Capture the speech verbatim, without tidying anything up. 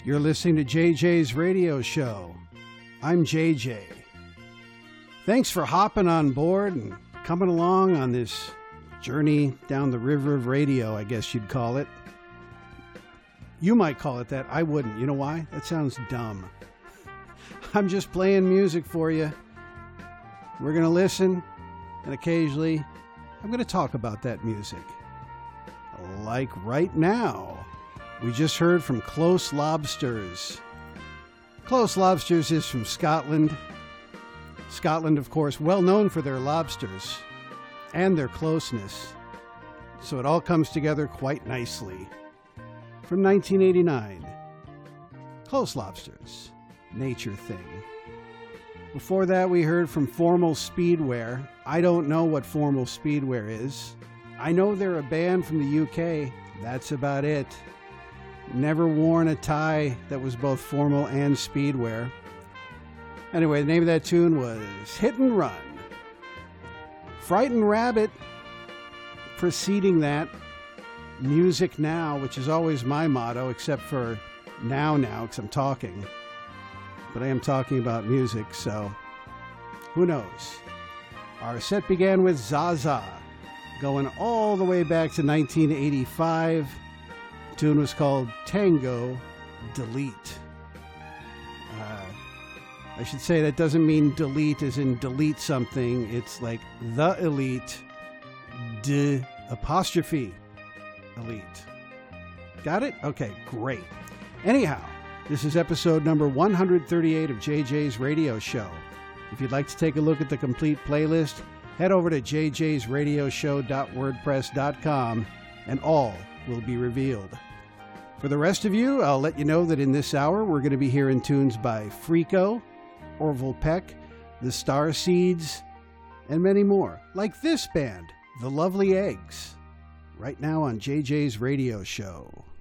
You're listening to J J's Radio Show. I'm J J. Thanks for hopping on board and coming along on this journey down the river of radio, I guess you'd call it. You might call it that. I wouldn't. You know why? That sounds dumb. I'm just playing music for you. We're going to listen, and occasionally I'm going to talk about that music. Like right now. We just heard from Close Lobsters. Close Lobsters is from Scotland. Scotland, of course, well known for their lobsters and their closeness. So it all comes together quite nicely. From nineteen eighty-nine, Close Lobsters, Nature Thing. Before that, we heard from Formal Speedwear. I don't know what Formal Speedwear is. I know they're a band from the U K. That's about it. Never worn a tie that was both formal and speedwear. Anyway, the name of that tune was Hit and Run. Frightened Rabbit, preceding that, Music Now, which is always my motto, except for now now, because I'm talking. But I am talking about music, so who knows? Our set began with Zaza, going all the way back to nineteen eighty-five. The tune was called Tango Delete. Uh, I should say that doesn't mean delete as in delete something. It's like the elite, de apostrophe elite. Got it? Okay, great. Anyhow, this is episode number one hundred thirty-eight of J J's Radio Show. If you'd like to take a look at the complete playlist, head over to j j's radio show dot wordpress dot com and all will be revealed. For the rest of you, I'll let you know that in this hour we're going to be hearing tunes by Freako, Orville Peck, the Starseeds, and many more, like this band, The Lovely Eggs, right now on J J's Radio Show.